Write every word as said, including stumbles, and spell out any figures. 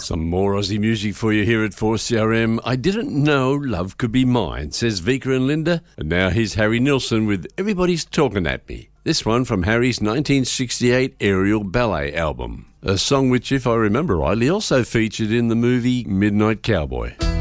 Some more Aussie music for you here at four C R M. I didn't know love could be mine, says Vika and Linda. And now here's Harry Nilsson with Everybody's Talking at Me. This one from Harry's nineteen sixty-eight Aerial Ballet album. A song which, if I remember rightly, also featured in the movie Midnight Cowboy.